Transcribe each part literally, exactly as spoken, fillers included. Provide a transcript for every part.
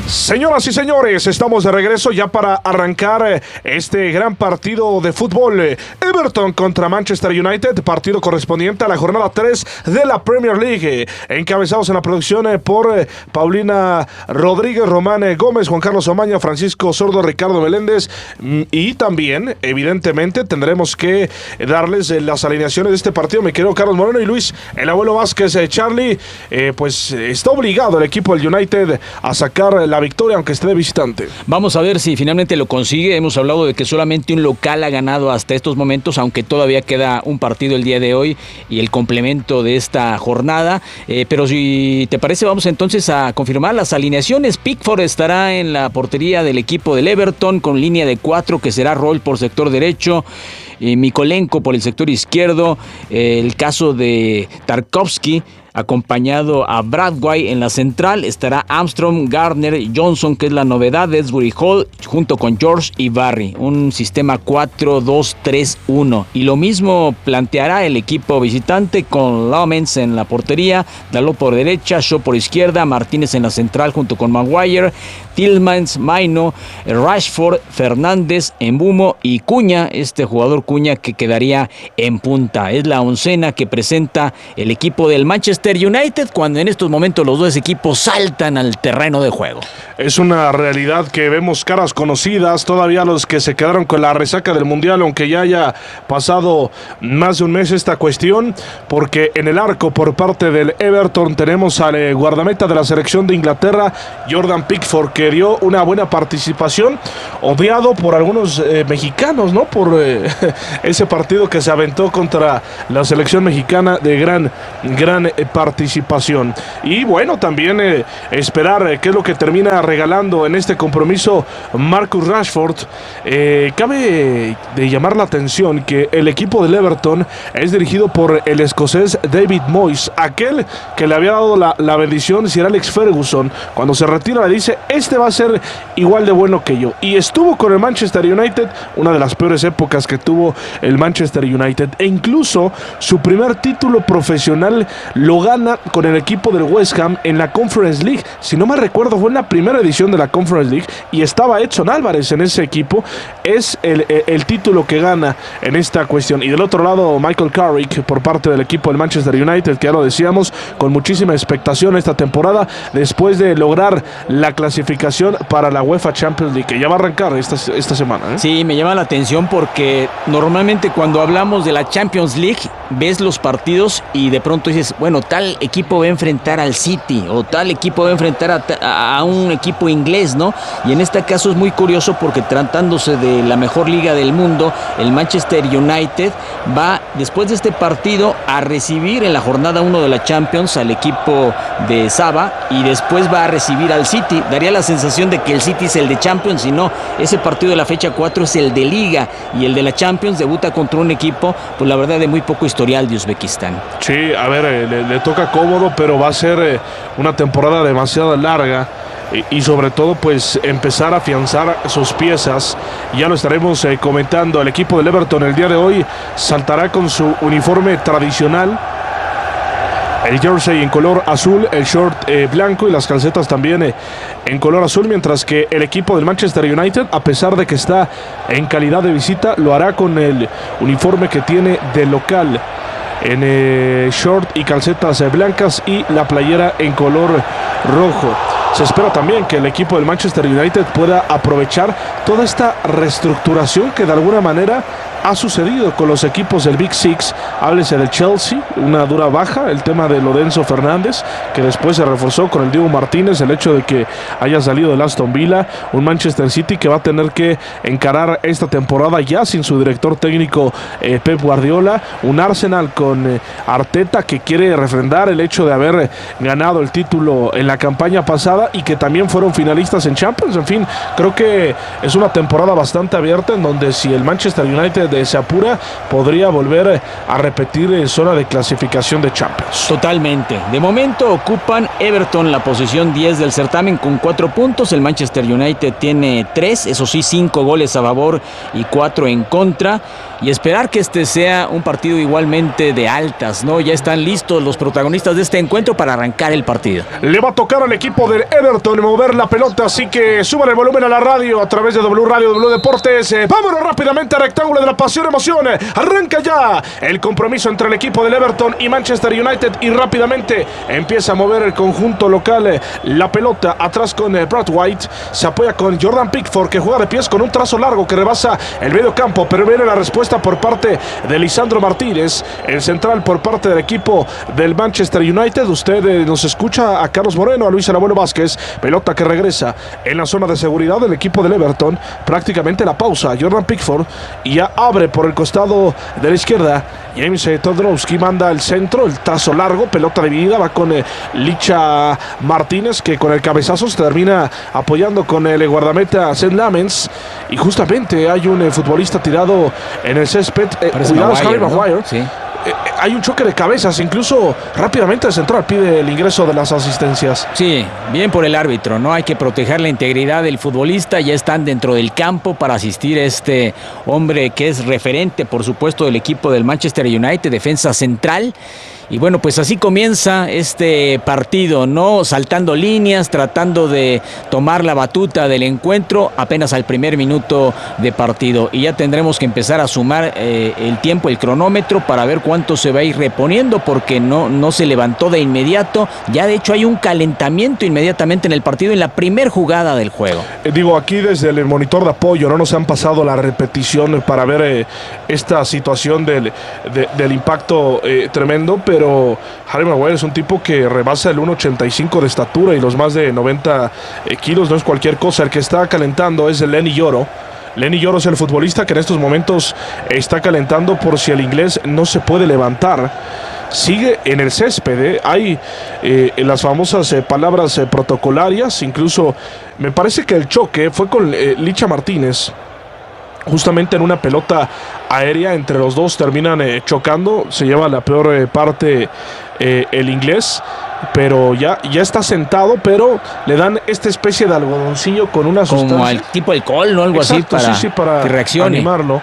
Señoras y señores, estamos de regreso ya para arrancar este gran partido de fútbol. Everton contra Manchester United, partido correspondiente a la jornada tres de la Premier League. Encabezados en la producción por Paulina Rodríguez, Román Gómez, Juan Carlos Omaña, Francisco Sordo, Ricardo Meléndez. Y también, evidentemente, tendremos que darles las alineaciones de este partido. Mi querido Carlos Moreno y Luis, el abuelo Vázquez, Charlie, eh, pues está obligado el equipo del United a sacar la victoria, aunque esté de visitante. Vamos a ver si finalmente lo consigue. Hemos hablado de que solamente un local ha ganado hasta estos momentos, aunque todavía queda un partido el día de hoy y el complemento de esta jornada. Eh, pero si te parece, vamos entonces a confirmar las alineaciones. Pickford estará en la portería del equipo del Everton con línea de cuatro, que será Roll por sector derecho, eh, Mikolenko por el sector izquierdo, eh, el caso de Tarkowski acompañado a Bradway en la central, estará Armstrong, Gardner, Johnson, que es la novedad, Desbury Hall, junto con George y Barry, un sistema cuatro dos tres uno, y lo mismo planteará el equipo visitante con Lomens en la portería, Dalot por derecha, Shaw por izquierda, Martínez en la central junto con Maguire, Tillmans, Maino, Rashford, Fernández, Mbeumo y Cuña, este jugador Cuña que quedaría en punta. Es la oncena que presenta el equipo del Manchester United cuando en estos momentos los dos equipos saltan al terreno de juego. Es una realidad que vemos caras conocidas, todavía los que se quedaron con la resaca del Mundial, aunque ya haya pasado más de un mes esta cuestión, porque en el arco por parte del Everton tenemos al eh, guardameta de la selección de Inglaterra, Jordan Pickford, que dio una buena participación, odiado por algunos eh, mexicanos, ¿no? Por eh, ese partido que se aventó contra la selección mexicana de gran, gran eh, participación. Y bueno, también eh, esperar eh, qué es lo que termina regalando en este compromiso Marcus Rashford. Eh, cabe de llamar la atención que el equipo del Everton es dirigido por el escocés David Moyes, aquel que le había dado la, la bendición Sir Alex Ferguson. Cuando se retira le dice: este va a ser igual de bueno que yo. Y estuvo con el Manchester United, una de las peores épocas que tuvo el Manchester United, e incluso su primer título profesional lo gana con el equipo del West Ham en la Conference League. Si no me recuerdo, fue en la primera edición de la Conference League y estaba Edson Álvarez en ese equipo. Es el, el, el título que gana en esta cuestión. Y del otro lado, Michael Carrick por parte del equipo del Manchester United, que ya lo decíamos, con muchísima expectación esta temporada, después de lograr la clasificación para la UEFA Champions League, que ya va a arrancar esta, esta semana, ¿eh? Sí, me llama la atención porque normalmente cuando hablamos de la Champions League, ves los partidos y de pronto dices, bueno, tal equipo va a enfrentar al City o tal equipo va a enfrentar a, a, a un equipo inglés, ¿no? Y en este caso es muy curioso porque tratándose de la mejor liga del mundo, el Manchester United va después de este partido a recibir en la jornada uno de la Champions al equipo de Saba y después va a recibir al City. Daría la sensación de que el City es el de Champions y no, ese partido de la fecha cuatro es el de Liga y el de la Champions debuta contra un equipo, pues la verdad, de muy poco historial de Uzbekistán. Sí, a ver, eh, le, le toca cómodo, pero va a ser eh, una temporada demasiado larga. Y sobre todo pues empezar a afianzar sus piezas. Ya lo estaremos eh, comentando. El equipo del Everton el día de hoy saltará con su uniforme tradicional, el jersey en color azul, el short eh, blanco y las calcetas también eh, en color azul, mientras que el equipo del Manchester United, a pesar de que está en calidad de visita, lo hará con el uniforme que tiene de local, en eh, short y calcetas eh, blancas y la playera en color rojo. Se espera también que el equipo del Manchester United pueda aprovechar toda esta reestructuración que de alguna manera ha sucedido con los equipos del Big Six. Háblese del Chelsea, una dura baja, el tema de Lorenzo Fernández, que después se reforzó con el Diego Martínez, el hecho de que haya salido del Aston Villa, un Manchester City que va a tener que encarar esta temporada ya sin su director técnico eh, Pep Guardiola, un Arsenal con eh, Arteta que quiere refrendar el hecho de haber eh, ganado el título en la campaña pasada y que también fueron finalistas en Champions. En fin, creo que es una temporada bastante abierta en donde si el Manchester United se apura, podría volver a repetir en zona de clasificación de Champions. Totalmente. De momento ocupan Everton la posición diez del certamen con cuatro puntos. El Manchester United tiene tres, eso sí, cinco goles a favor y cuatro en contra. y esperar que este sea un partido igualmente de altas, ¿no? Ya están listos los protagonistas de este encuentro para arrancar el partido. Le va a tocar al equipo del Everton mover la pelota, así que suban el volumen a la radio a través de W Radio, W Deportes. Eh, vámonos rápidamente a rectángulo de la pasión, emoción. Arranca ya el compromiso entre el equipo del Everton y Manchester United y rápidamente empieza a mover el conjunto local eh, la pelota atrás con eh, Brad White. Se apoya con Jordan Pickford, que juega de pies con un trazo largo que rebasa el medio campo, pero viene la respuesta por parte de Lisandro Martínez, el central por parte del equipo del Manchester United. Usted eh, nos escucha a Carlos Moreno, a Luis El Abuelo Vázquez. Pelota que regresa en la zona de seguridad del equipo del Everton. Prácticamente la pausa. Jordan Pickford y ya abre por el costado de la izquierda. James Todorowski manda el centro, el trazo largo, pelota dividida, va con eh, Licha Martínez, que con el cabezazo se termina apoyando con el guardameta Seth Lamens, y justamente hay un eh, futbolista tirado en el césped. Eh, cuidado, Harry Maguire, ¿no? Sí. Eh, hay un choque de cabezas, incluso rápidamente el central pide el ingreso de las asistencias. Sí, bien por el árbitro, ¿no? Hay que proteger la integridad del futbolista. Ya están dentro del campo para asistir a este hombre que es referente, por supuesto, del equipo del Manchester United, defensa central. Y bueno, pues así comienza este partido, ¿no? Saltando líneas, tratando de tomar la batuta del encuentro apenas al primer minuto de partido. Y ya tendremos que empezar a sumar eh, el tiempo, el cronómetro, para ver cuánto se va a ir reponiendo, porque no, no se levantó de inmediato. Ya de hecho hay un calentamiento inmediatamente en el partido, en la primer jugada del juego. Eh, digo, aquí desde el monitor de apoyo no nos han pasado la repetición para ver eh, esta situación del, de, del impacto eh, tremendo, pero pero Harry Maguire es un tipo que rebasa el uno ochenta y cinco de estatura y los más de noventa eh, kilos, no es cualquier cosa. El que está calentando es el Lenny Yoro. Lenny Yoro es el futbolista que en estos momentos está calentando por si el inglés no se puede levantar. Sigue en el césped, ¿eh? Hay eh, las famosas eh, palabras eh, protocolarias. Incluso me parece que el choque fue con eh, Licha Martínez, justamente en una pelota aérea. Entre los dos terminan eh, chocando. Se lleva la peor eh, parte eh, el inglés, pero ya, ya está sentado, pero le dan esta especie de algodoncillo con una como sustancia. Como al tipo alcohol, ¿no? Algo Exacto, así para, sí, sí, para que reaccione. animarlo.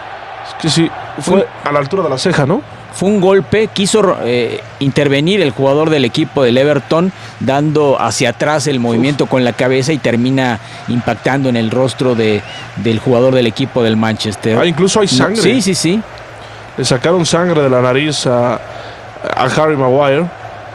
Es que sí, fue Fue- a la altura de la ceja, ¿no? Fue un golpe, quiso eh, intervenir el jugador del equipo del Everton, dando hacia atrás el movimiento con la cabeza y termina impactando en el rostro de, del jugador del equipo del Manchester. Ah, incluso hay sangre. Sí, sí, sí. Le sacaron sangre de la nariz a, a Harry Maguire.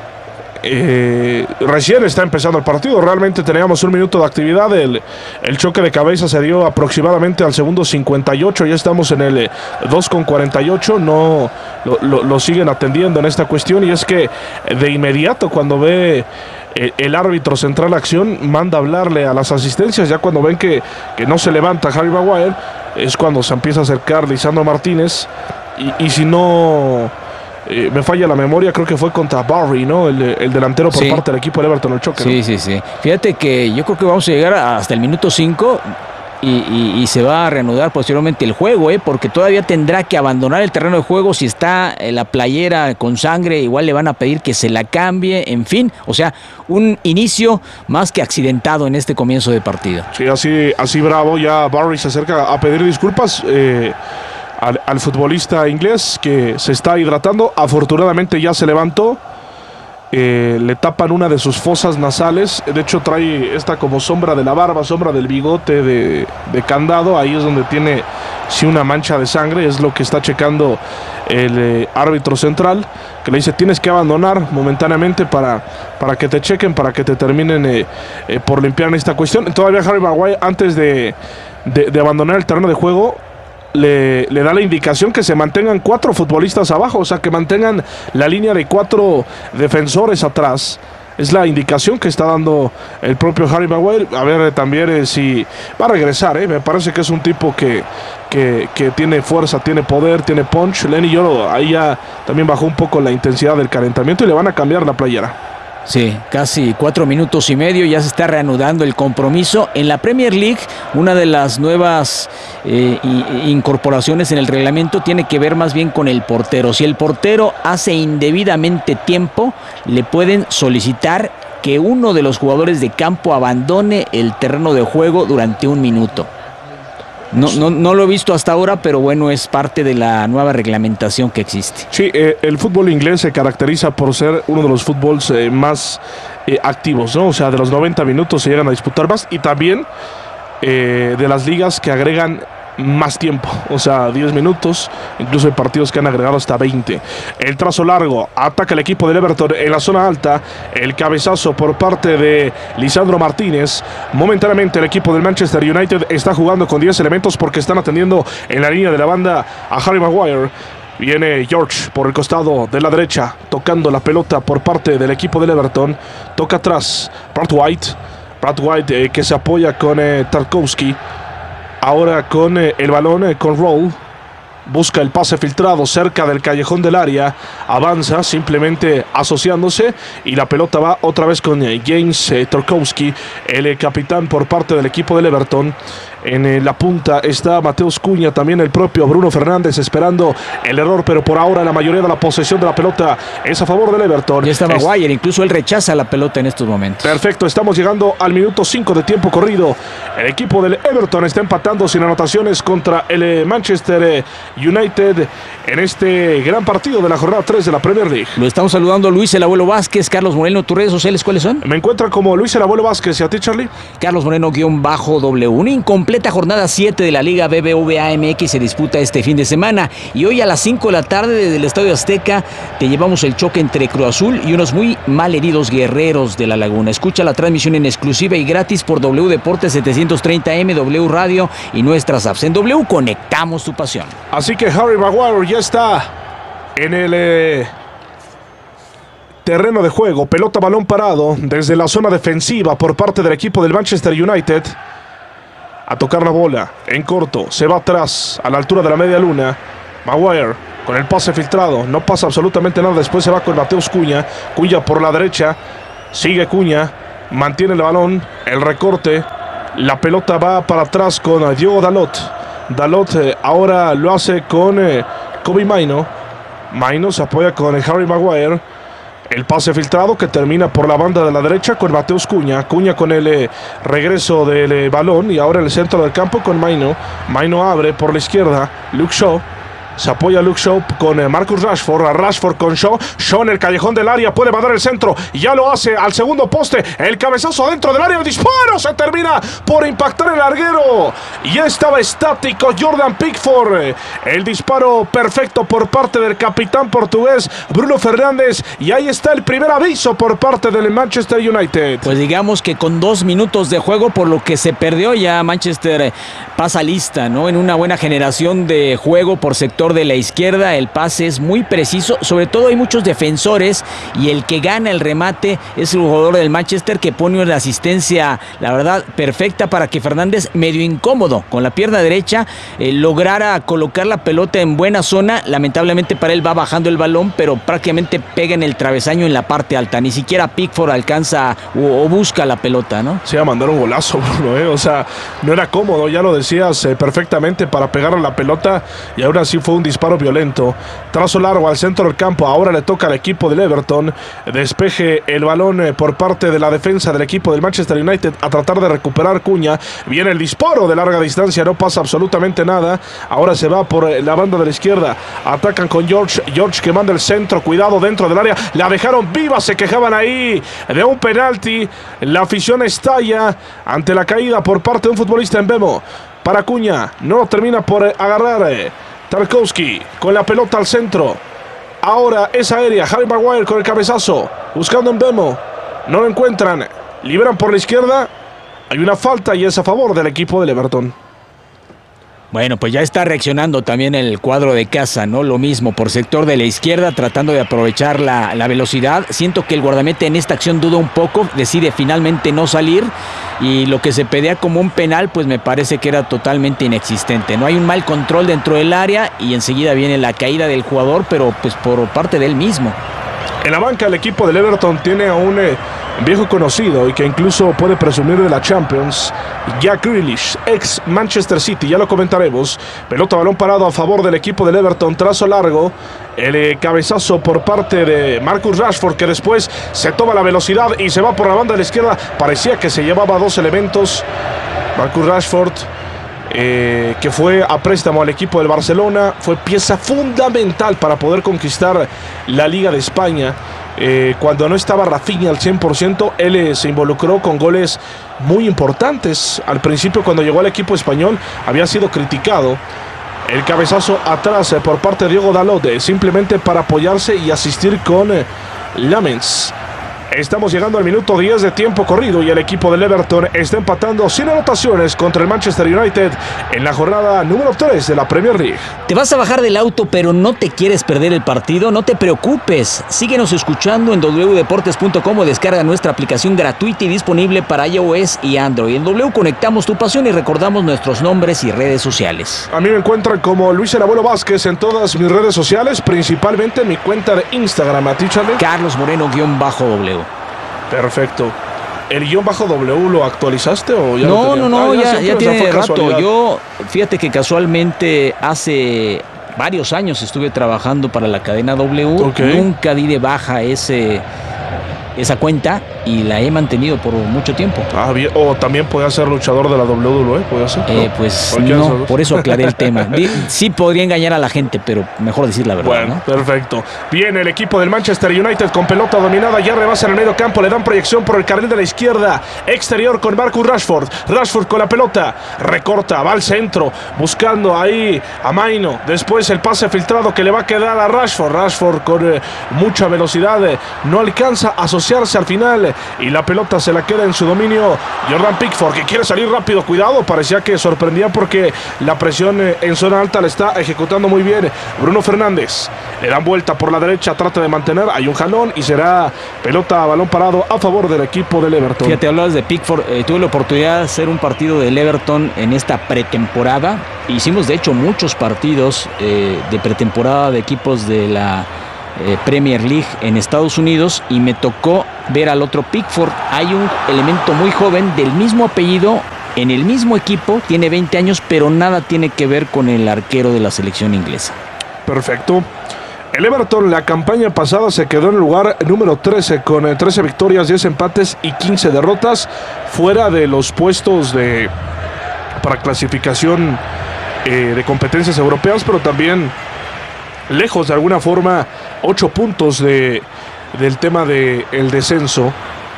Eh, recién está empezando el partido. Realmente teníamos un minuto de actividad. El, el choque de cabeza se dio aproximadamente al segundo cincuenta y ocho. Ya estamos en el eh, dos con cuarenta y ocho. No lo, lo, lo siguen atendiendo en esta cuestión. Y es que de inmediato, cuando ve eh, el árbitro central acción, manda a hablarle a las asistencias. Ya cuando ven que, que no se levanta Harry Maguire, es cuando se empieza a acercar Lisandro Martínez. Y, y si no Eh, me falla la memoria, creo que fue contra Barry, ¿no? El, el delantero por Sí. parte del equipo del Everton, el choque, Sí, ¿no? sí, sí. Fíjate que yo creo que vamos a llegar hasta el minuto cinco y, y, y se va a reanudar posteriormente el juego, ¿eh? Porque todavía tendrá que abandonar el terreno de juego. Si está en la playera con sangre, igual le van a pedir que se la cambie, en fin. O sea, un inicio más que accidentado en este comienzo de partido. Sí, así, así bravo. Ya Barry se acerca a pedir disculpas eh, al, al futbolista inglés que se está hidratando. Afortunadamente ya se levantó. Eh, le tapan una de sus fosas nasales. De hecho trae esta como sombra de la barba, sombra del bigote de, de candado. Ahí es donde tiene sí una mancha de sangre. Es lo que está checando el eh, árbitro central, que le dice: tienes que abandonar momentáneamente para, para que te chequen, para que te terminen eh, eh, por limpiar esta cuestión. Todavía Harry Maguire, antes de, de, de abandonar el terreno de juego, Le, le da la indicación que se mantengan cuatro futbolistas abajo, o sea, que mantengan la línea de cuatro defensores atrás. Es la indicación que está dando el propio Harry Maguire. A ver también eh, si va a regresar, eh. Me parece que es un tipo que, que, que tiene fuerza, tiene poder, tiene punch. Lenny Yoro ahí ya también bajó un poco la intensidad del calentamiento y le van a cambiar la playera. Sí, casi cuatro minutos y medio, ya se está reanudando el compromiso. En la Premier League, una de las nuevas eh, incorporaciones en el reglamento tiene que ver más bien con el portero. Si el portero hace indebidamente tiempo, le pueden solicitar que uno de los jugadores de campo abandone el terreno de juego durante un minuto. No, no, no lo he visto hasta ahora, pero bueno, es parte de la nueva reglamentación que existe. Sí, eh, el fútbol inglés se caracteriza por ser uno de los fútbols eh, más eh, activos, ¿no? O sea, de los noventa minutos se llegan a disputar más y también eh, de las ligas que agregan más tiempo, o sea, diez minutos, incluso hay partidos que han agregado hasta veinte. El trazo largo, ataca el equipo del Everton en la zona alta, el cabezazo por parte de Lisandro Martínez. Momentáneamente el equipo del Manchester United está jugando con diez elementos porque están atendiendo en la línea de la banda a Harry Maguire. Viene George por el costado de la derecha, tocando la pelota por parte del equipo del Everton. Toca atrás Brad White, Brad White eh, que se apoya con eh, Tarkowski. Ahora con eh, el balón, eh, con Roll. Busca el pase filtrado cerca del callejón del área. Avanza simplemente asociándose. Y la pelota va otra vez con eh, James eh, Tarkowski, el eh, capitán por parte del equipo del Everton. En eh, la punta está Mateus Cunha, también el propio Bruno Fernández esperando el error, pero por ahora la mayoría de la posesión de la pelota es a favor del Everton. Ya está es... Maguire, incluso él rechaza la pelota en estos momentos. Perfecto, estamos llegando al minuto cinco de tiempo corrido. El equipo del Everton está empatando sin anotaciones contra el eh, Manchester eh, United en este gran partido de la jornada tres de la Premier League. Lo estamos saludando Luis el Abuelo Vázquez. Carlos Moreno, ¿tus redes sociales cuáles son? Me encuentra como Luis el Abuelo Vázquez. ¿Y a ti, Charlie? Carlos Moreno guión bajo W. Una incompleta jornada siete de la Liga B B V A M X se disputa este fin de semana. Y hoy a las cinco de la tarde desde el Estadio Azteca te llevamos el choque entre Cruz Azul y unos muy mal heridos Guerreros de la Laguna. Escucha la transmisión en exclusiva y gratis por W Deportes setecientos treinta M, W Radio y nuestras apps. En W conectamos tu pasión. Así que Harry Maguire ya está en el eh, terreno de juego. Pelota, balón parado desde la zona defensiva por parte del equipo del Manchester United. A tocar la bola en corto. Se va atrás a la altura de la media luna. Maguire con el pase filtrado. No pasa absolutamente nada. Después se va con Mateus Cunha. Cunha por la derecha. Sigue Cunha. Mantiene el balón. El recorte. La pelota va para atrás con Diogo Dalot. Dalot eh, ahora lo hace con eh, Kobbie Mainoo. Mainoo se apoya con eh, Harry Maguire. El pase filtrado que termina por la banda de la derecha con Mateus Cunha. Cunha con el eh, regreso del eh, balón. Y ahora en el centro del campo con Mainoo. Mainoo abre por la izquierda. Luke Shaw. Se apoya Luke Shaw con eh, Marcus Rashford. A Rashford con Shaw. Shaw en el callejón del área. Puede mandar el centro. Ya lo hace al segundo poste. El cabezazo dentro del área. El disparo se termina por impactar el larguero. Ya estaba estático Jordan Pickford. El disparo perfecto por parte del capitán portugués Bruno Fernández. Y ahí está el primer aviso por parte del Manchester United. Pues digamos que con dos minutos de juego, por lo que se perdió, ya Manchester pasa lista, ¿no? En una buena generación de juego por sector de la izquierda, el pase es muy preciso, sobre todo hay muchos defensores y el que gana el remate es el jugador del Manchester que pone una asistencia, la verdad, perfecta para que Fernández, medio incómodo con la pierna derecha, eh, lograra colocar la pelota en buena zona. Lamentablemente para él va bajando el balón, pero prácticamente pega en el travesaño en la parte alta, ni siquiera Pickford alcanza o, o busca la pelota, ¿no? Se iba a mandar un golazo, Bruno, ¿eh? O sea, no era cómodo, ya lo decías eh, perfectamente para pegar a la pelota y ahora sí fue un disparo violento. Trazo largo al centro del campo. Ahora le toca al equipo del Everton. Despeje el balón eh, por parte de la defensa del equipo del Manchester United a tratar de recuperar Cunha. Viene el disparo de larga distancia. No pasa absolutamente nada. Ahora se va por eh, la banda de la izquierda. Atacan con George. George que manda el centro. Cuidado dentro del área. La dejaron viva. Se quejaban ahí de un penalti. La afición estalla ante la caída por parte de un futbolista en Bemo. Para Cunha. No lo termina por eh, agarrar. Eh. Tarkowski con la pelota al centro. Ahora es aérea. Harry Maguire con el cabezazo. Buscando un Bemo. No lo encuentran. Liberan por la izquierda. Hay una falta y es a favor del equipo del Everton. Bueno, pues ya está reaccionando también el cuadro de casa, ¿no? Lo mismo por sector de la izquierda, tratando de aprovechar la, la velocidad. Siento que el guardameta en esta acción duda un poco, decide finalmente no salir. Y lo que se pedía como un penal, pues me parece que era totalmente inexistente. No hay un mal control dentro del área y enseguida viene la caída del jugador, pero pues por parte de él mismo. En la banca el equipo del Everton tiene a un eh, viejo conocido y que incluso puede presumir de la Champions, Jack Grealish, ex Manchester City, ya lo comentaremos. Pelota, balón parado a favor del equipo del Everton, trazo largo, el eh, cabezazo por parte de Marcus Rashford que después se toma la velocidad y se va por la banda de la izquierda. Parecía que se llevaba dos elementos. Marcus Rashford eh, que fue a préstamo al equipo del Barcelona, fue pieza fundamental para poder conquistar la Liga de España. Eh, cuando no estaba Rafinha al cien por ciento, él eh, se involucró con goles muy importantes. Al principio, cuando llegó al equipo español, había sido criticado. El cabezazo atrás eh, por parte de Diogo Dalot, eh, simplemente para apoyarse y asistir con eh, Lamens. Estamos llegando al minuto diez de tiempo corrido y el equipo del Everton está empatando sin anotaciones contra el Manchester United en la jornada número tres de la Premier League. ¿Te vas a bajar del auto pero no te quieres perder el partido? No te preocupes. Síguenos escuchando en doble u deportes punto com o descarga nuestra aplicación gratuita y disponible para iOS y Android. En W conectamos tu pasión y recordamos nuestros nombres y redes sociales. A mí me encuentran como Luis el Abuelo Vázquez en todas mis redes sociales, principalmente en mi cuenta de Instagram. ¿A ti, Charlie? Carlos Moreno-W. Perfecto. ¿El guión bajo W lo actualizaste o ya no, lo no, no, ah, ya, ya, ya tiene rato. Casualidad. Yo, fíjate que casualmente hace varios años estuve trabajando para la cadena W. Okay. Nunca di de baja ese, esa cuenta y la he mantenido por mucho tiempo. Ah, bien. O también puede ser luchador de la W W E, ¿puede ser? Eh, ¿No? pues no, por eso aclaré el tema. Sí podría engañar a la gente, pero mejor decir la verdad. Bueno, ¿no? perfecto. Bien, el equipo del Manchester United con pelota dominada, ya rebasa en el medio campo, le dan proyección por el carril de la izquierda, exterior con Marcus Rashford. Rashford con la pelota, recorta, va al centro, buscando ahí a Maino. Después el pase filtrado que le va a quedar a Rashford. Rashford con eh, mucha velocidad, eh, no alcanza a asociarse al final y la pelota se la queda en su dominio Jordan Pickford, que quiere salir rápido. Cuidado, parecía que sorprendía porque la presión eh, en zona alta la está ejecutando muy bien Bruno Fernández. Le dan vuelta por la derecha, trata de mantener, hay un jalón y será pelota a balón parado a favor del equipo del Everton. Fíjate, hablabas de Pickford, eh, tuve la oportunidad de hacer un partido del Everton en esta pretemporada. Hicimos de hecho muchos partidos eh, de pretemporada de equipos de la eh, Premier League en Estados Unidos y me tocó ver al otro Pickford. Hay un elemento muy joven del mismo apellido en el mismo equipo, tiene veinte años, pero nada tiene que ver con el arquero de la selección inglesa. Perfecto. El Everton la campaña pasada se quedó en el lugar número trece con trece victorias, diez empates y quince derrotas, fuera de los puestos de para clasificación eh, de competencias europeas, pero también lejos de alguna forma, ocho puntos de, del tema del descenso.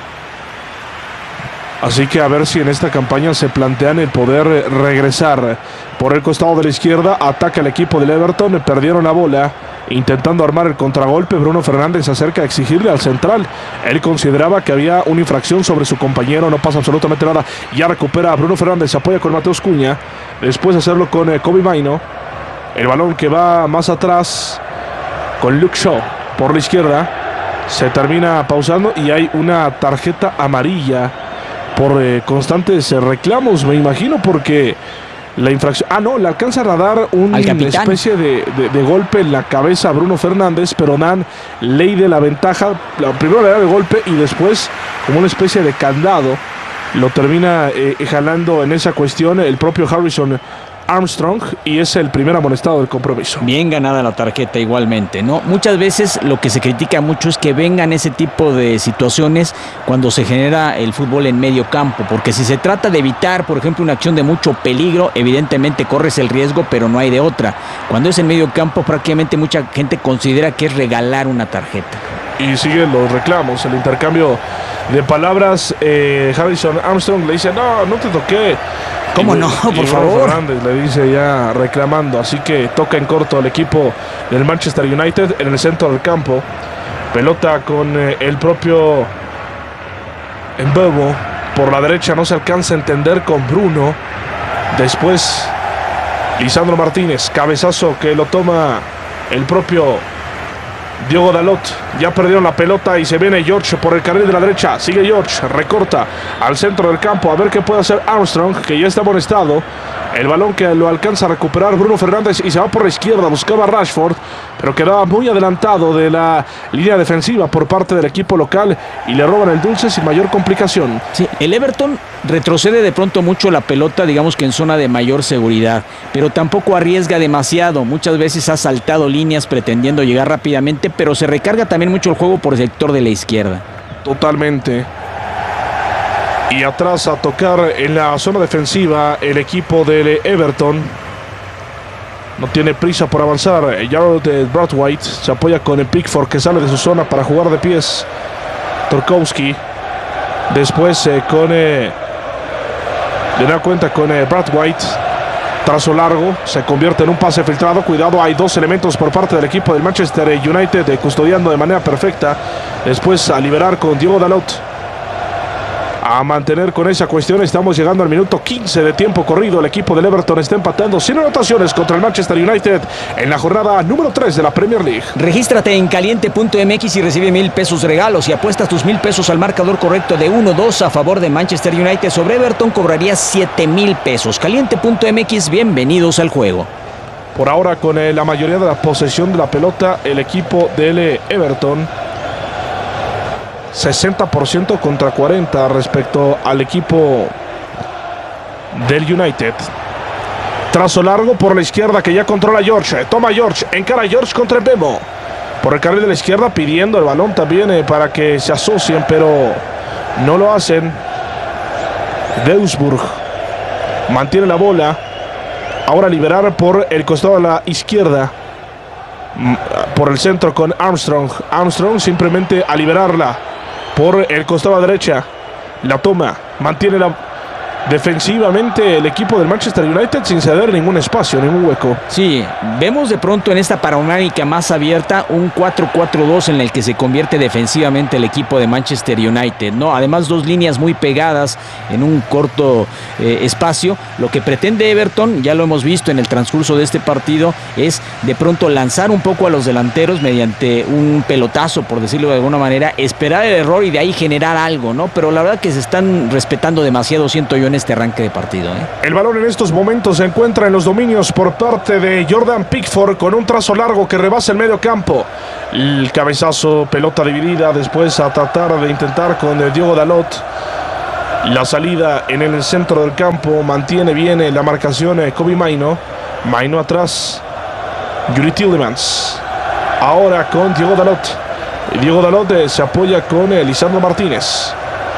Así que a ver si en esta campaña se plantean el poder regresar. Por el costado de la izquierda ataca el equipo del Everton, perdieron la bola intentando armar el contragolpe. Bruno Fernández se acerca a exigirle al central. Él consideraba que había una infracción sobre su compañero, no pasa absolutamente nada. Ya recupera a Bruno Fernández, se apoya con Mateus Cunha, después de hacerlo con eh, Kobe Maino. El balón que va más atrás con Luke Shaw por la izquierda. Se termina pausando y hay una tarjeta amarilla por eh, constantes eh, reclamos, me imagino, porque la infracción... Ah, no, le alcanza a dar una especie de, de, de golpe en la cabeza a Bruno Fernández, pero dan ley de la ventaja. La, primero le da el golpe y después, como una especie de candado, lo termina eh, jalando en esa cuestión el propio Harrison Armstrong y es el primer amonestado del compromiso. Bien ganada la tarjeta igualmente, ¿no? Muchas veces lo que se critica mucho es que vengan ese tipo de situaciones cuando se genera el fútbol en medio campo, porque si se trata de evitar, por ejemplo, una acción de mucho peligro, evidentemente corres el riesgo, pero no hay de otra. Cuando es en medio campo, prácticamente mucha gente considera que es regalar una tarjeta. Y siguen los reclamos, el intercambio de palabras. eh, Harrison Armstrong le dice, no, no te toqué. ¿Cómo y, no? Por y favor. Fernández le dice ya reclamando, así que toca en corto el equipo del Manchester United en el centro del campo. Pelota con eh, el propio Mbeumo por la derecha, no se alcanza a entender con Bruno. Después Lisandro Martínez, cabezazo que lo toma el propio Diogo Dalot. Ya perdieron la pelota y se viene George por el carril de la derecha. Sigue George, recorta al centro del campo. A ver qué puede hacer Armstrong, que ya está amonestado. El balón que lo alcanza a recuperar Bruno Fernández y se va por la izquierda. Buscaba a Rashford, pero quedaba muy adelantado de la línea defensiva por parte del equipo local y le roban el dulce sin mayor complicación. Sí, el Everton retrocede de pronto mucho la pelota, digamos que en zona de mayor seguridad, pero tampoco arriesga demasiado. Muchas veces ha saltado líneas pretendiendo llegar rápidamente, pero se recarga también mucho el juego por el sector de la izquierda. Totalmente. Y atrás a tocar en la zona defensiva el equipo del Everton. No tiene prisa por avanzar. Jarrod Braithwaite se apoya con el Pickford, que sale de su zona para jugar de pies. Tarkowski. Después eh, con... Eh, le da cuenta con eh, Braithwaite. Trazo largo. Se convierte en un pase filtrado. Cuidado, hay dos elementos por parte del equipo del Manchester United eh, custodiando de manera perfecta. Después a liberar con Diogo Dalot. A mantener con esa cuestión. Estamos llegando al minuto quince de tiempo corrido. El equipo del Everton está empatando sin anotaciones contra el Manchester United en la jornada número tres de la Premier League. Regístrate en caliente punto m x y recibe mil pesos regalos. Si apuestas tus mil pesos al marcador correcto de uno dos a favor de Manchester United sobre Everton, cobrarías siete mil pesos. caliente punto m x, bienvenidos al juego. Por ahora, con eh, la mayoría de la posesión de la pelota, el equipo del eh, Everton. sesenta por ciento contra cuarenta respecto al equipo del United. Trazo largo por la izquierda que ya controla George. Toma George, encara George contra el Bemo. Por el carril de la izquierda pidiendo el balón también eh, para que se asocien, pero no lo hacen. Deusburg mantiene la bola. Ahora liberar por el costado de la izquierda. Por el centro con Armstrong. Armstrong simplemente a liberarla. Por el costado a derecha, la toma, mantiene la defensivamente el equipo del Manchester United sin ceder ningún espacio, ningún hueco. Sí, vemos de pronto en esta panorámica más abierta un cuatro cuatro dos en el que se convierte defensivamente el equipo de Manchester United, ¿no? Además, dos líneas muy pegadas en un corto eh, espacio. Lo que pretende Everton, ya lo hemos visto en el transcurso de este partido, es de pronto lanzar un poco a los delanteros mediante un pelotazo, por decirlo de alguna manera, esperar el error y de ahí generar algo, ¿no? Pero la verdad que se están respetando demasiado, siento yo, en este arranque de partido, ¿eh? El balón en estos momentos se encuentra en los dominios por parte de Jordan Pickford con un trazo largo que rebasa el medio campo. El cabezazo, pelota dividida, después a tratar de intentar con el Diogo Dalot. La salida en el centro del campo, mantiene bien la marcación Kobbie Mainoo. Mainoo atrás, Youri Tielemans. Ahora con Diogo Dalot. Diogo Dalot se apoya con Lisandro Martínez.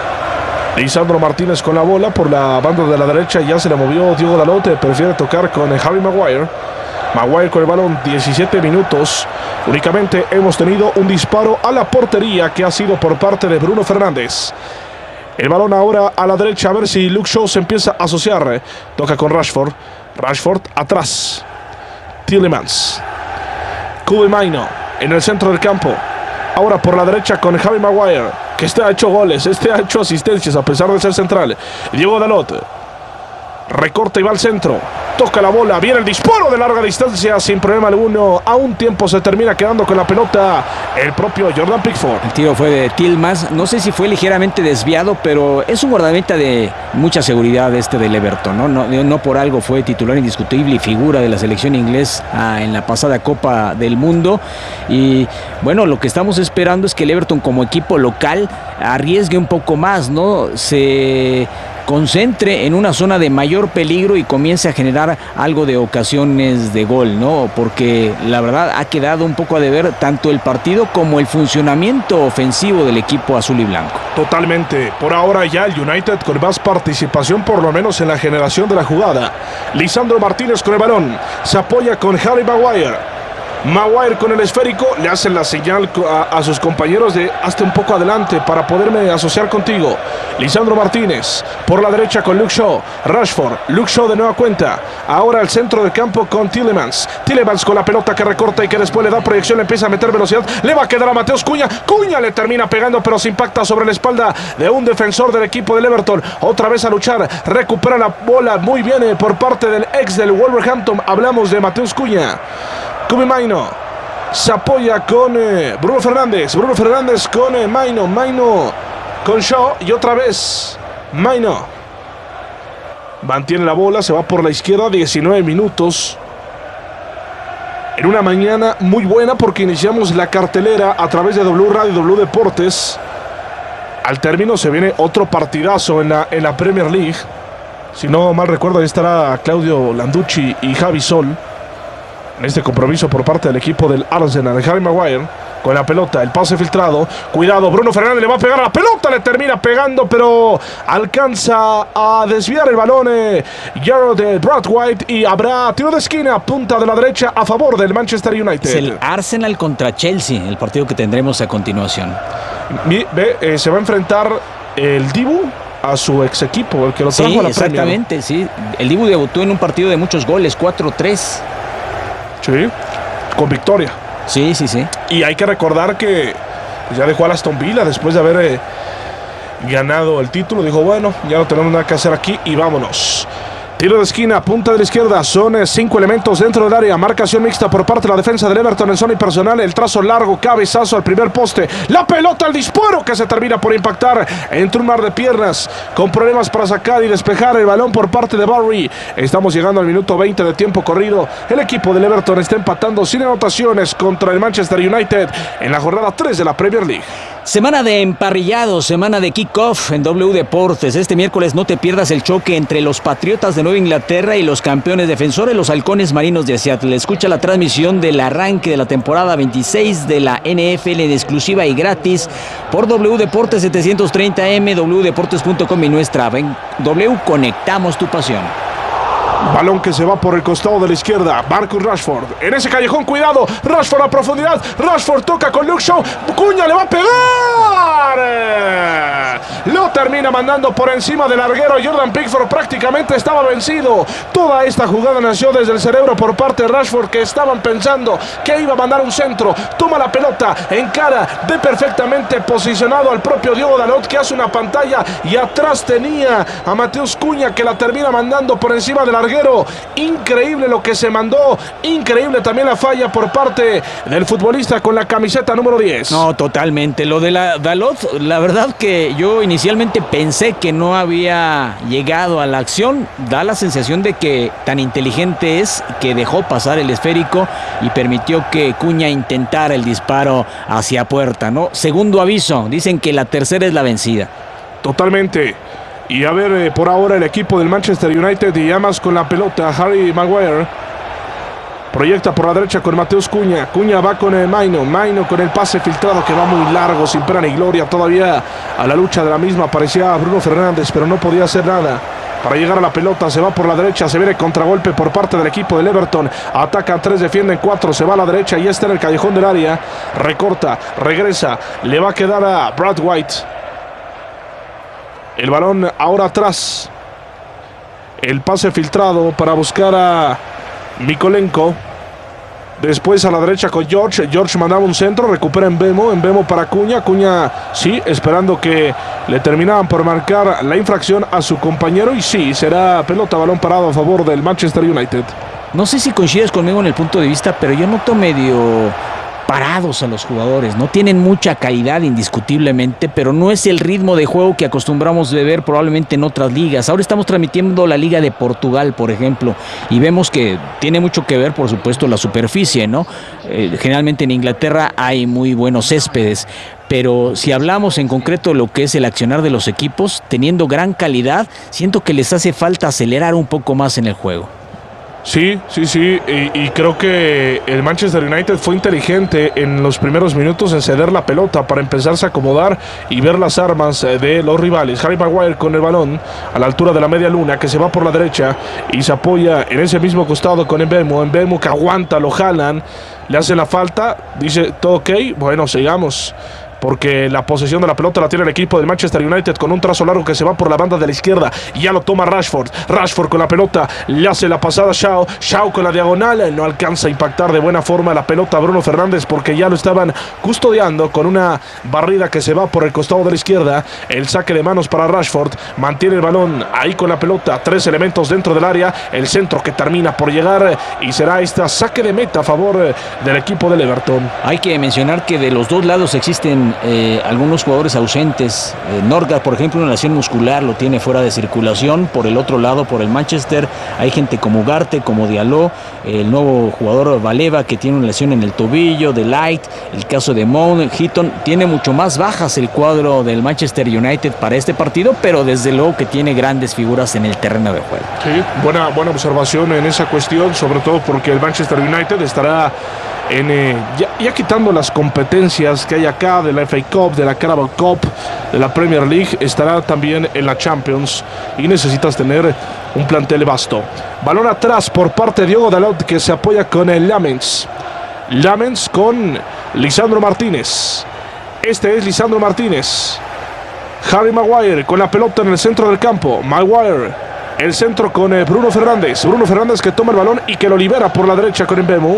Lisandro Martínez con la bola por la banda de la derecha. Ya se la movió Diogo Dalot. Prefiere tocar con Harry Maguire. Maguire con el balón. diecisiete minutos. Únicamente hemos tenido un disparo a la portería que ha sido por parte de Bruno Fernández. El balón ahora a la derecha. A ver si Luke Shaw se empieza a asociar. Toca con Rashford. Rashford atrás. Tielemans. Kobbie Mainoo en el centro del campo. Ahora por la derecha con Harry Maguire, que este ha hecho goles, este ha hecho asistencias a pesar de ser central. Diogo Dalot recorta y va al centro. Toca la bola, viene el disparo de larga distancia sin problema alguno. A un tiempo se termina quedando con la pelota el propio Jordan Pickford. El tiro fue de Tielemans, no sé si fue ligeramente desviado, pero es un guardameta de mucha seguridad este del Everton, ¿no? No, no por algo fue titular indiscutible y figura de la selección inglesa ah, en la pasada Copa del Mundo. Y bueno, lo que estamos esperando es que el Everton como equipo local arriesgue un poco más, ¿no? Se concentre en una zona de mayor peligro y comience a generar algo de ocasiones de gol, ¿no? Porque la verdad ha quedado un poco a deber tanto el partido como el funcionamiento ofensivo del equipo azul y blanco. Totalmente. Por ahora ya el United con más participación, por lo menos en la generación de la jugada. Lisandro Martínez con el balón. Se apoya con Harry Maguire. Maguire con el esférico, le hacen la señal a, a sus compañeros de hazte un poco adelante para poderme asociar contigo. Lisandro Martínez por la derecha con Luke Shaw. Rashford, Luke Shaw de nueva cuenta. Ahora el centro del campo con Tielemans. Tielemans con la pelota que recorta y que después le da proyección, le empieza a meter velocidad. Le va a quedar a Mateus Cunha. Cunha le termina pegando, pero se impacta sobre la espalda de un defensor del equipo del Everton. Otra vez a luchar, recupera la bola muy bien eh, por parte del ex del Wolverhampton. Hablamos de Mateus Cunha. Kobbie Mainoo se apoya con eh, Bruno Fernández. Bruno Fernández con eh, Mainoo. Mainoo con Shaw y otra vez Mainoo. Mantiene la bola, se va por la izquierda. diecinueve minutos. En una mañana muy buena porque iniciamos la cartelera a través de W Radio y W Deportes. Al término se viene otro partidazo en la, en la Premier League. Si no mal recuerdo, ahí estará Claudio Landucci y Javi Sol en este compromiso por parte del equipo del Arsenal. Harry Maguire con la pelota, el pase filtrado, cuidado, Bruno Fernández le va a pegar a la pelota, le termina pegando, pero alcanza a desviar el balón eh, Jarrod Brad White y habrá tiro de esquina, punta de la derecha a favor del Manchester United. Es el Arsenal contra Chelsea, el partido que tendremos a continuación. Ve, eh, se va a enfrentar el Dibu a su ex equipo, el que lo trajo sí, a la exactamente, Premier. sí. El Dibu debutó en un partido de muchos goles, cuatro tres. Sí, con victoria. Sí, sí, sí. Y hay que recordar que ya dejó a Aston Villa después de haber eh, ganado el título. Dijo, bueno, ya no tenemos nada que hacer aquí y vámonos. Tiro de esquina, punta de la izquierda, son eh, cinco elementos dentro del área, marcación mixta por parte de la defensa del Everton en zona personal, el trazo largo, cabezazo al primer poste, la pelota al disparo que se termina por impactar entre un mar de piernas, con problemas para sacar y despejar el balón por parte de Barry. Estamos llegando al minuto veinte de tiempo corrido, el equipo del Everton está empatando sin anotaciones contra el Manchester United en la jornada tres de la Premier League. Semana de emparrillados, semana de kickoff en W Deportes. Este miércoles no te pierdas el choque entre los Patriotas de Nueva Inglaterra y los campeones defensores, los Halcones Marinos de Seattle. Escucha la transmisión del arranque de la temporada veintiséis de la N F L en exclusiva y gratis por W Deportes setecientos treinta M, w deportes punto com y nuestra en W Conectamos tu pasión. Balón que se va por el costado de la izquierda. Marcus Rashford. En ese callejón, cuidado. Rashford a profundidad. Rashford toca con Luke Shaw. Cuña le va a pegar. Lo termina mandando por encima del larguero. Jordan Pickford prácticamente estaba vencido. Toda esta jugada nació desde el cerebro por parte de Rashford, que estaban pensando que iba a mandar un centro. Toma la pelota en cara de perfectamente posicionado al propio Diogo Dalot, que hace una pantalla, y atrás tenía a Mateus Cuña, que la termina mandando por encima del larguero. Increíble lo que se mandó, increíble también la falla por parte del futbolista con la camiseta número diez. No, totalmente. Lo de la Dalot, la verdad que yo inicialmente pensé que no había llegado a la acción. Da la sensación de que tan inteligente es que dejó pasar el esférico y permitió que Cuña intentara el disparo hacia puerta, ¿no? Segundo aviso, dicen que la tercera es la vencida. Totalmente. Y a ver, eh, por ahora el equipo del Manchester United, y llamas con la pelota Harry Maguire. Proyecta por la derecha con Mateus Cuña. Cuña va con el Maino. Maino con el pase filtrado que va muy largo, sin pena ni gloria. Todavía a la lucha de la misma parecía Bruno Fernández, pero no podía hacer nada para llegar a la pelota. Se va por la derecha, se viene contragolpe por parte del equipo del Everton. Atacan tres, defienden cuatro, se va a la derecha y está en el callejón del área. Recorta, regresa, le va a quedar a Brad White. El balón ahora atrás. El pase filtrado para buscar a Mikolenko. Después a la derecha con George. George mandaba un centro, recupera en Mbemo. Mbemo para Cuña. Cuña, sí, esperando que le terminaban por marcar la infracción a su compañero. Y sí, será pelota, balón parado a favor del Manchester United. No sé si coincides conmigo en el punto de vista, pero yo noto medio parados a los jugadores. No tienen mucha calidad indiscutiblemente, pero no es el ritmo de juego que acostumbramos de ver probablemente en otras ligas. Ahora estamos transmitiendo la Liga de Portugal, por ejemplo, y vemos que tiene mucho que ver, por supuesto, la superficie, ¿no? Eh, generalmente en Inglaterra hay muy buenos céspedes, pero si hablamos en concreto de lo que es el accionar de los equipos, teniendo gran calidad, siento que les hace falta acelerar un poco más en el juego. Sí, sí, sí, y, y creo que el Manchester United fue inteligente en los primeros minutos en ceder la pelota para empezarse a acomodar y ver las armas de los rivales. Harry Maguire con el balón a la altura de la media luna, que se va por la derecha y se apoya en ese mismo costado con Mbemo. Mbemo que aguanta, lo jalan, le hace la falta, dice todo ok, bueno, sigamos, porque la posesión de la pelota la tiene el equipo del Manchester United con un trazo largo que se va por la banda de la izquierda y ya lo toma Rashford. Rashford con la pelota, le hace la pasada a Shaw. Shaw con la diagonal, no alcanza a impactar de buena forma la pelota a Bruno Fernández porque ya lo estaban custodiando con una barrida que se va por el costado de la izquierda. El saque de manos para Rashford, mantiene el balón ahí con la pelota, tres elementos dentro del área, el centro que termina por llegar y será esta saque de meta a favor del equipo del Everton. Hay que mencionar que de los dos lados existen Eh, algunos jugadores ausentes. eh, Norgard, por ejemplo, una lesión muscular, lo tiene fuera de circulación. Por el otro lado, por el Manchester, hay gente como Ugarte, como Diallo, eh, el nuevo jugador Baleva, que tiene una lesión en el tobillo, de Light, el caso de Mount, Heaton. Tiene mucho más bajas el cuadro del Manchester United para este partido, pero desde luego que tiene grandes figuras en el terreno de juego. Sí, buena, buena observación en esa cuestión, sobre todo porque el Manchester United estará en, eh, ya, ya quitando las competencias que hay acá de la F A Cup, de la Carabao Cup, de la Premier League, estará también en la Champions y necesitas tener un plantel vasto. Balón atrás por parte de Diogo Dalot, que se apoya con el Lamens. Lamens con Lisandro Martínez. Este es Lisandro Martínez. Harry Maguire con la pelota en el centro del campo. Maguire, el centro con eh, Bruno Fernández. Bruno Fernández que toma el balón y que lo libera por la derecha con Mbeumo.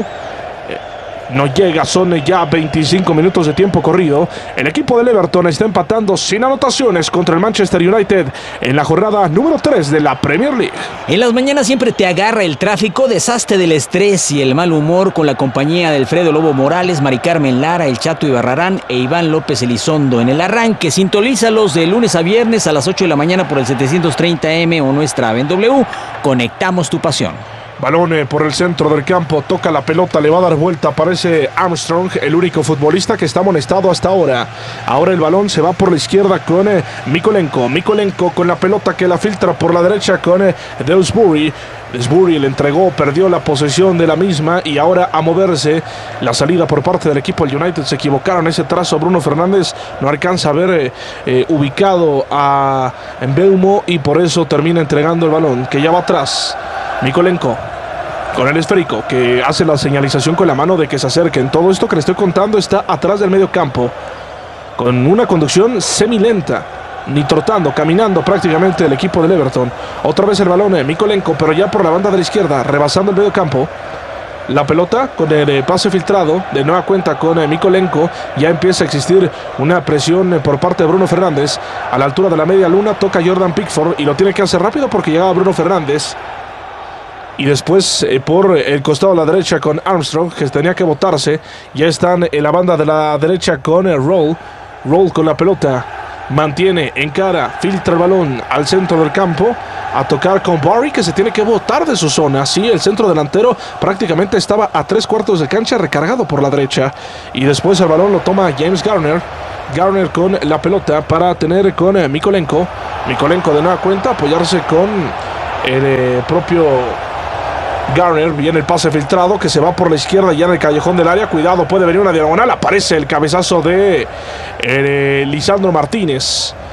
No llega, son ya veinticinco minutos de tiempo corrido. El equipo del Everton está empatando sin anotaciones contra el Manchester United en la jornada número tres de la Premier League. En las mañanas siempre te agarra el tráfico, deshazte del estrés y el mal humor con la compañía de Alfredo Lobo Morales, Mari Carmen Lara, el Chato Ibarrarán e Iván López Elizondo. En el arranque, sintonízalos de lunes a viernes a las ocho de la mañana por el setecientos treinta eme o nuestra app en W. Conectamos tu pasión. Balón eh, por el centro del campo, toca la pelota, le va a dar vuelta, aparece Armstrong, el único futbolista que está amonestado hasta ahora. Ahora el balón se va por la izquierda con eh, Mikolenko, Mikolenko con la pelota que la filtra por la derecha con eh, Dewsbury. Dewsbury le entregó, perdió la posesión de la misma y ahora a moverse la salida por parte del equipo del United. Se equivocaron ese trazo, Bruno Fernández no alcanza a ver eh, eh, ubicado a Mbeumo y por eso termina entregando el balón que ya va atrás. Mikolenko con el esférico que hace la señalización con la mano de que se acerquen. Todo esto que le estoy contando está atrás del medio campo con una conducción semilenta, ni trotando, caminando prácticamente el equipo del Everton. Otra vez el balón de Mikolenko, pero ya por la banda de la izquierda, rebasando el medio campo. La pelota con el eh, pase filtrado, de nueva cuenta con eh, Mikolenko. Ya empieza a existir una presión eh, por parte de Bruno Fernández. A la altura de la media luna toca Jordan Pickford y lo tiene que hacer rápido porque llegaba Bruno Fernández. Y después eh, por el costado de la derecha con Armstrong, que tenía que botarse. Ya están en la banda de la derecha con eh, Roll. Roll con la pelota. Mantiene en cara, filtra el balón al centro del campo. A tocar con Barry, que se tiene que botar de su zona. Sí, el centro delantero prácticamente estaba a tres cuartos de cancha, recargado por la derecha. Y después el balón lo toma James Garner. Garner con la pelota para tener con eh, Mikolenko. Mikolenko de nueva cuenta, apoyarse con el eh, propio Garner. Viene el pase filtrado que se va por la izquierda ya en el callejón del área. Cuidado, puede venir una diagonal. Aparece el cabezazo de eh, Lisandro Martínez.